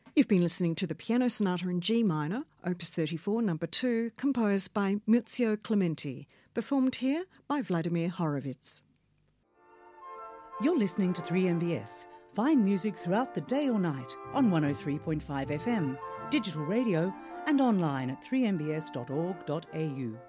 You've been listening to the Piano Sonata in G minor, Opus 34, number 2, composed by Muzio Clementi, performed here by Vladimir Horowitz. You're listening to 3MBS. Find music throughout the day or night on 103.5 FM, digital radio and online at 3mbs.org.au.